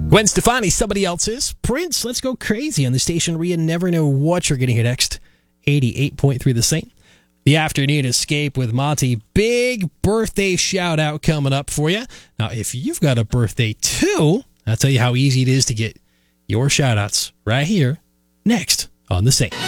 Gwen Stefani, Somebody Else's. Prince, Let's Go Crazy on the station where you never know what you're going to hear next. 88.3 The Saint. The Afternoon Escape with Monty. Big birthday shout out coming up for you. Now, if you've got a birthday too, I'll tell you how easy it is to get your shout outs right here next on The Saint.